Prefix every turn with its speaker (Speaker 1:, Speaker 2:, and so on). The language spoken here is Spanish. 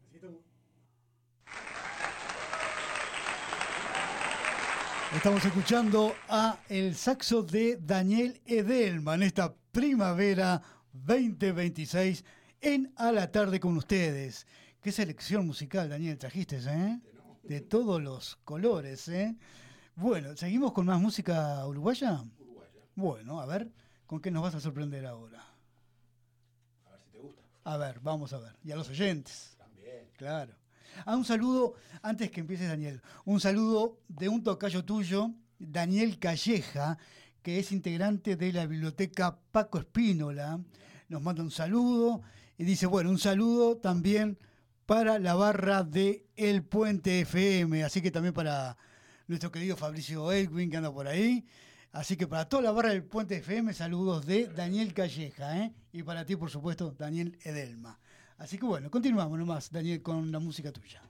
Speaker 1: Estamos escuchando a el saxo de Daniel Edelman en esta primavera 2026 en A la Tarde con ustedes. Qué selección musical, Daniel, trajiste, ¿eh? De todos los colores, ¿eh? Bueno, ¿seguimos con más música uruguaya? Bueno, a ver, ¿con qué nos vas a sorprender ahora?
Speaker 2: A ver si te gusta.
Speaker 1: A ver, vamos a ver. Y a los oyentes.
Speaker 2: También.
Speaker 1: Claro. Un saludo, antes que empieces, Daniel, un saludo de un tocayo tuyo, Daniel Calleja, que es integrante de la biblioteca Paco Espínola. Nos manda un saludo y dice, bueno, un saludo también para la barra de El Puente FM, así que también para nuestro querido Fabricio Elwin, que anda por ahí. Así que para toda la barra del Puente FM, saludos de Daniel Calleja, ¿eh? Y para ti, por supuesto, Daniel Edelma. Así que bueno, continuamos nomás, Daniel, con la música tuya.